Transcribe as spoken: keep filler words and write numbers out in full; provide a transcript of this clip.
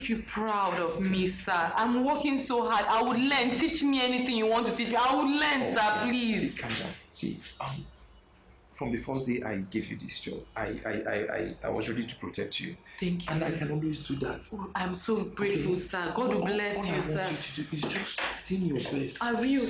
You proud of me, sir. I'm working so hard. I would learn. Teach me anything you want to teach me. I would learn, Okay. sir, please. See, calm down. See, um, from the first day I gave you this job, I, I, I, I, I was ready to protect you. Thank you. And I can always do that. I'm so grateful, Okay. sir. God will bless all you, I sir. want you to do is just do your best. I will.